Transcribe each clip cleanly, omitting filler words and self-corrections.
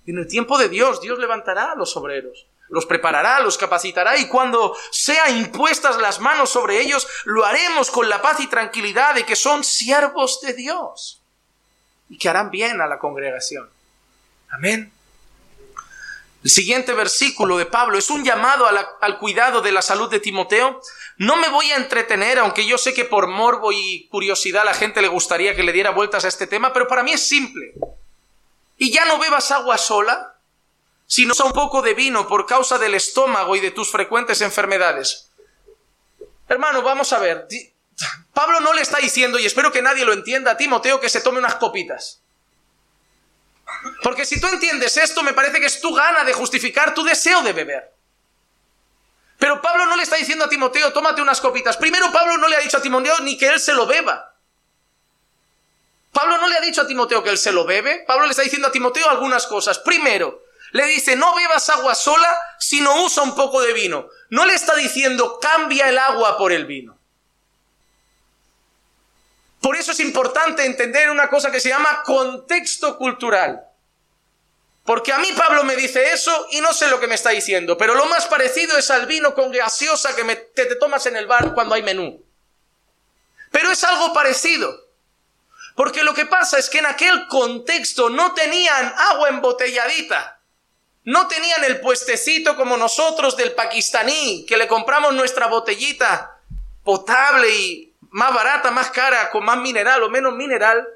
En el tiempo de Dios, Dios levantará a los obreros, los preparará, los capacitará, y cuando sean impuestas las manos sobre ellos, lo haremos con la paz y tranquilidad de que son siervos de Dios y que harán bien a la congregación. Amén. El siguiente versículo de Pablo es un llamado al cuidado de la salud de Timoteo. No me voy a entretener, aunque yo sé que por morbo y curiosidad a la gente le gustaría que le diera vueltas a este tema, pero para mí es simple. Y ya no bebas agua sola, sino usa un poco de vino por causa del estómago y de tus frecuentes enfermedades. Hermano, vamos a ver. Pablo no le está diciendo, y espero que nadie lo entienda, a Timoteo que se tome unas copitas. Porque si tú entiendes esto, me parece que es tu gana de justificar tu deseo de beber. Pero Pablo no le está diciendo a Timoteo, tómate unas copitas. Primero, Pablo no le ha dicho a Timoteo ni que él se lo beba. Pablo no le ha dicho a Timoteo que él se lo bebe. Pablo le está diciendo a Timoteo algunas cosas. Primero, le dice, no bebas agua sola, sino usa un poco de vino. No le está diciendo, cambia el agua por el vino. Por eso es importante entender una cosa que se llama contexto cultural. Porque a mí Pablo me dice eso y no sé lo que me está diciendo, pero lo más parecido es al vino con gaseosa que te tomas en el bar cuando hay menú. Pero es algo parecido. Porque lo que pasa es que en aquel contexto no tenían agua embotelladita. No tenían el puestecito como nosotros del pakistaní, que le compramos nuestra botellita potable y más barata, más cara, con más mineral o menos mineral.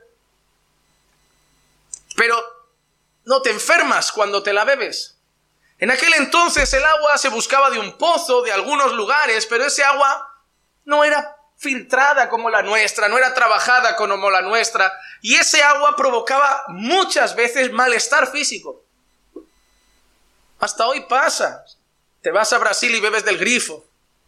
Pero no te enfermas cuando te la bebes. En aquel entonces el agua se buscaba de un pozo, de algunos lugares, pero ese agua no era filtrada como la nuestra, no era trabajada como la nuestra, y ese agua provocaba muchas veces malestar físico. Hasta hoy pasa. Te vas a Brasil y bebes del grifo.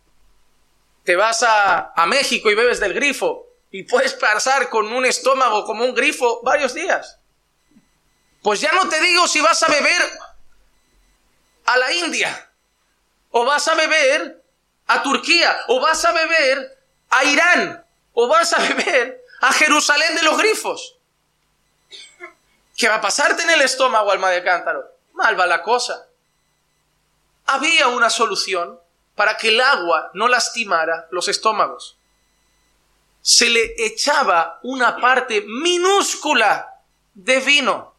Te vas a México y bebes del grifo. Y puedes pasar con un estómago como un grifo varios días. Pues ya no te digo si vas a beber a la India, o vas a beber a Turquía, o vas a beber a Irán, o vas a beber a Jerusalén de los grifos. ¿Qué va a pasarte en el estómago, alma de cántaro? Mal va la cosa. Había una solución para que el agua no lastimara los estómagos. Se le echaba una parte minúscula de vino.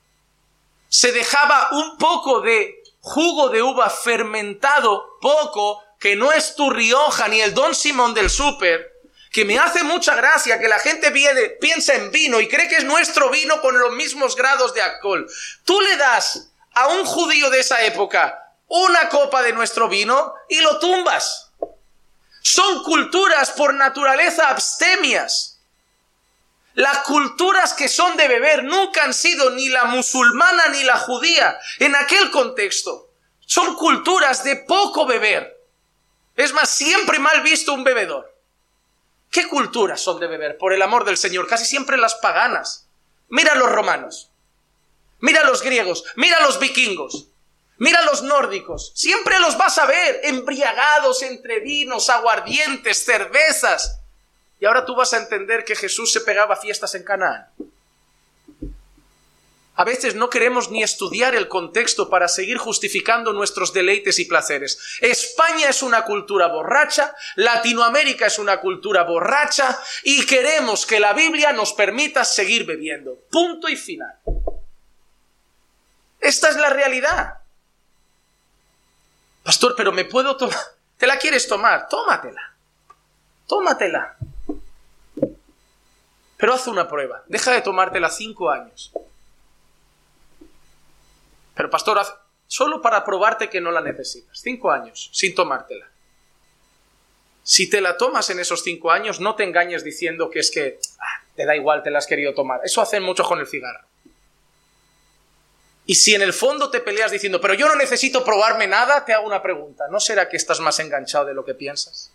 Se dejaba un poco de jugo de uva fermentado, poco, que no es tu Rioja ni el Don Simón del súper, que me hace mucha gracia que la gente piensa en vino y cree que es nuestro vino con los mismos grados de alcohol. Tú le das a un judío de esa época una copa de nuestro vino y lo tumbas. Son culturas por naturaleza abstemias. Las culturas que son de beber nunca han sido ni la musulmana ni la judía. En aquel contexto son culturas de poco beber. Es más, siempre mal visto un bebedor. ¿Qué culturas son de beber? Por el amor del Señor, casi siempre las paganas. Mira a los romanos, mira a los griegos, mira a los vikingos, mira a los nórdicos. Siempre los vas a ver embriagados entre vinos, aguardientes, cervezas. Y ahora tú vas a entender que Jesús se pegaba fiestas en Canaán. A veces no queremos ni estudiar el contexto para seguir justificando nuestros deleites y placeres. España es una cultura borracha, Latinoamérica es una cultura borracha y queremos que la Biblia nos permita seguir bebiendo. Punto y final. Esta es la realidad. Pastor, pero me puedo tomar. ¿Te la quieres tomar? Tómatela. Tómatela. Pero haz una prueba. Deja de tomártela 5 años. Pero pastor, solo para probarte que no la necesitas. 5 años sin tomártela. Si te la tomas en esos 5 años, no te engañes diciendo que es que te da igual, te la has querido tomar. Eso hacen mucho con el cigarro. Y si en el fondo te peleas diciendo, pero yo no necesito probarme nada, te hago una pregunta. ¿No será que estás más enganchado de lo que piensas?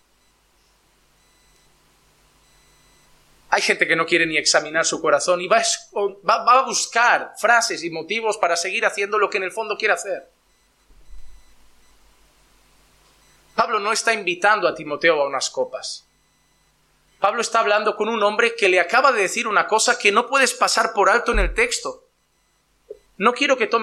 Hay gente que no quiere ni examinar su corazón y va a buscar frases y motivos para seguir haciendo lo que en el fondo quiere hacer. Pablo no está invitando a Timoteo a unas copas. Pablo está hablando con un hombre que le acaba de decir una cosa que no puedes pasar por alto en el texto. No quiero que tomes